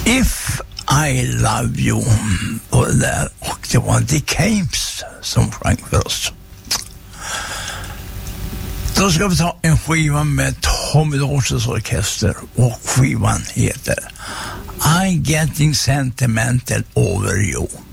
If I Love You på det där, och det var The Capes som sjöng för oss. Då ska vi ta en skiva med Tommy Dorses orkester, och skivan heter I Getting Sentimental Over You.